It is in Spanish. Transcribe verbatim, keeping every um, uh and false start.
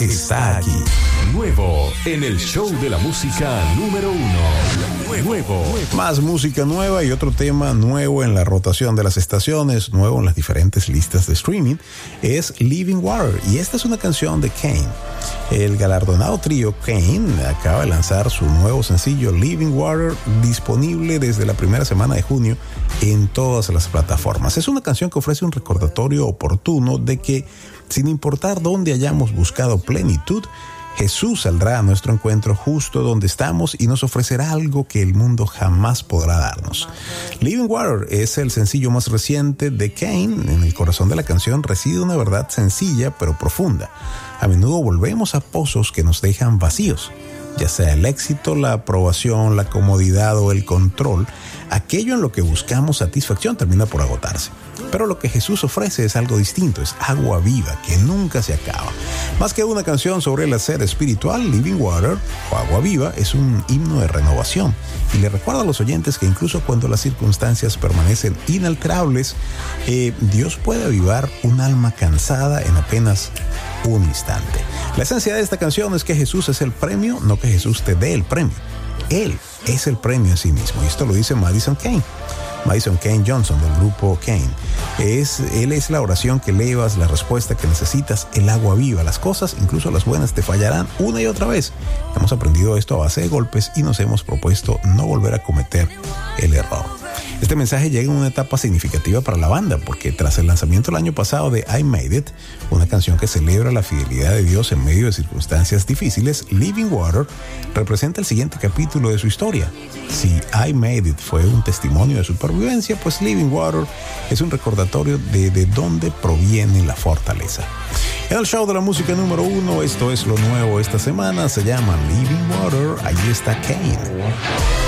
está aquí. Nuevo en el show de la música número uno. Nuevo. Más música nueva y otro tema nuevo en la rotación de las estaciones, nuevo en las diferentes listas de streaming, es Living Water. Y esta es una canción de Kane. El galardonado trío Kane acaba de lanzar su nuevo sencillo Living Water, disponible desde la primera semana de junio en todas las plataformas. Es una canción que ofrece un recordatorio oportuno de que, sin importar dónde hayamos buscado plenitud, Jesús saldrá a nuestro encuentro justo donde estamos y nos ofrecerá algo que el mundo jamás podrá darnos. Living Water es el sencillo más reciente de Kane. En el corazón de la canción reside una verdad sencilla pero profunda. A menudo volvemos a pozos que nos dejan vacíos, ya sea el éxito, la aprobación, la comodidad o el control. Aquello en lo que buscamos satisfacción termina por agotarse. Pero lo que Jesús ofrece es algo distinto, es agua viva que nunca se acaba. Más que una canción sobre el hacer espiritual, Living Water o Agua Viva es un himno de renovación y le recuerda a los oyentes que incluso cuando las circunstancias permanecen inalterables, eh, Dios puede avivar un alma cansada en apenas un instante. La esencia de esta canción es que Jesús es el premio, no que Jesús te dé el premio. Él es el premio en sí mismo, y esto lo dice Madison Kane. Madison Kane Johnson, del grupo Kane. Es, él es la oración que elevas, la respuesta que necesitas, el agua viva. Las cosas, incluso las buenas, te fallarán una y otra vez. Hemos aprendido esto a base de golpes y nos hemos propuesto no volver a cometer el error. Este mensaje llega en una etapa significativa para la banda, porque tras el lanzamiento el año pasado de I Made It, una canción que celebra la fidelidad de Dios en medio de circunstancias difíciles, Living Water representa el siguiente capítulo de su historia. Si I Made It fue un testimonio de supervivencia, pues Living Water es un recordatorio de de dónde proviene la fortaleza. En el show de la música número uno, esto es lo nuevo esta semana, se llama Living Water, allí está Kane.